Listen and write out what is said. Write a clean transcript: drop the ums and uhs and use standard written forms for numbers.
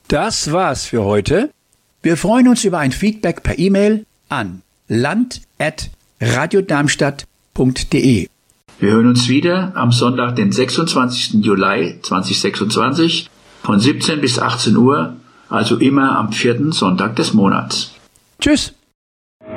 Das war's für heute. Wir freuen uns über ein Feedback per E-Mail an land@radiodarmstadt.de. Wir hören uns wieder am Sonntag, den 26. Juli 2026 von 17 bis 18 Uhr, also immer am 4. Sonntag des Monats. Tschüss.